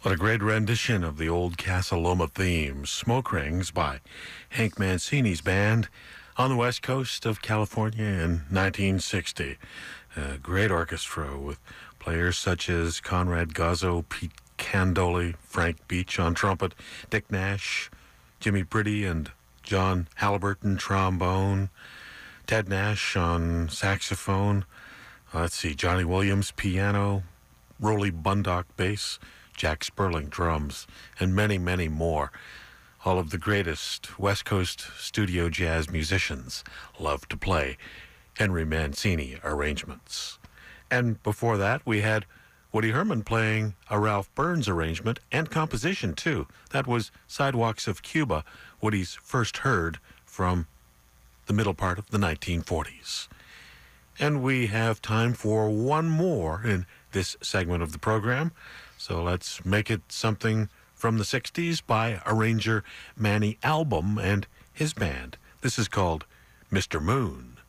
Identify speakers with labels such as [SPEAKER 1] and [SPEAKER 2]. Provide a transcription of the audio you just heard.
[SPEAKER 1] What a great rendition of the old Casa Loma theme, Smoke Rings, by Hank Mancini's band on the west coast of California in 1960. A great orchestra with players such as Conrad Gozzo, Pete Candoli, Frank Beach on trumpet, Dick Nash, Jimmy Pretty, and John Halliburton trombone, Ted Nash on saxophone, Johnny Williams piano, Rolly Bundock bass, Jack Sperling drums, and many, many more. All of the greatest West Coast studio jazz musicians love to play Henry Mancini arrangements. And before that, we had Woody Herman playing a Ralph Burns arrangement and composition, too. That was Sidewalks of Cuba, Woody's first heard from the middle part of the 1940s. And we have time for one more in this segment of the program. So let's make it something from the 60s by arranger Manny Album and his band. This is called Mr. Moon.